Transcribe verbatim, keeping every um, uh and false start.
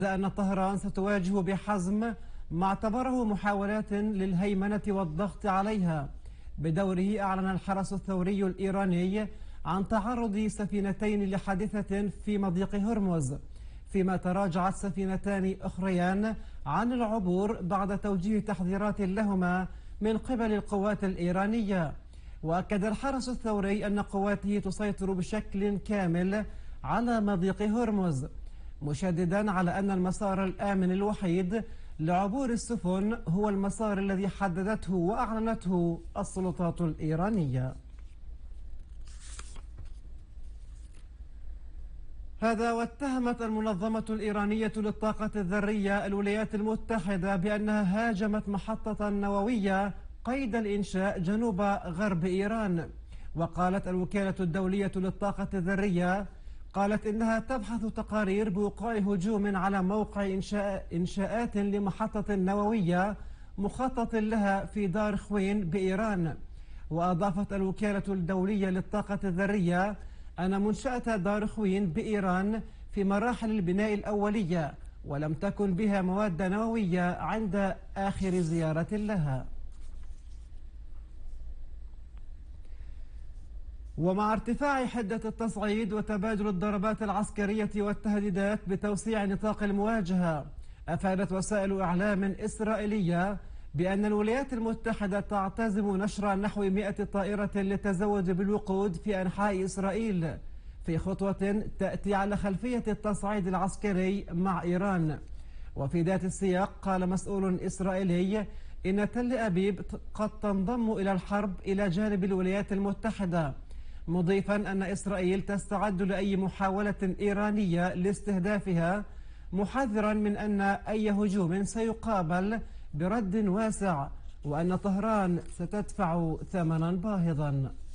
أن طهران ستواجه بحزم ما اعتبره محاولات للهيمنة والضغط عليها. بدوره أعلن الحرس الثوري الإيراني عن تعرض سفينتين لحادثة في مضيق هرمز، فيما تراجعت سفينتان أخريان عن العبور بعد توجيه تحذيرات لهما من قبل القوات الإيرانية. وأكد الحرس الثوري أن قواته تسيطر بشكل كامل على مضيق هرمز، مشددا على أن المسار الآمن الوحيد لعبور السفن هو المسار الذي حددته وأعلنته السلطات الإيرانية. هذا واتهمت المنظمة الإيرانية للطاقة الذرية الولايات المتحدة بأنها هاجمت محطة نووية قيد الإنشاء جنوب غرب إيران. وقالت الوكالة الدولية للطاقة الذرية قالت إنها تبحث تقارير بوقوع هجوم على موقع إنشاء إنشاءات لمحطة نووية مخطط لها في دار خوين بإيران. وأضافت الوكالة الدولية للطاقة الذرية أن منشأة دار خوين بإيران في مراحل البناء الأولية، ولم تكن بها مواد نووية عند آخر زيارة لها. ومع ارتفاع حدة التصعيد وتبادل الضربات العسكرية والتهديدات بتوسيع نطاق المواجهة، أفادت وسائل إعلام إسرائيلية بأن الولايات المتحدة تعتزم نشر نحو مئة طائرة للتزود بالوقود في أنحاء إسرائيل، في خطوة تأتي على خلفية التصعيد العسكري مع إيران. وفي ذات السياق قال مسؤول إسرائيلي إن تل أبيب قد تنضم إلى الحرب إلى جانب الولايات المتحدة، مضيفا أن إسرائيل تستعد لأي محاولة إيرانية لاستهدافها، محذرا من أن أي هجوم سيقابل برد واسع، وأن طهران ستدفع ثمنا باهظا.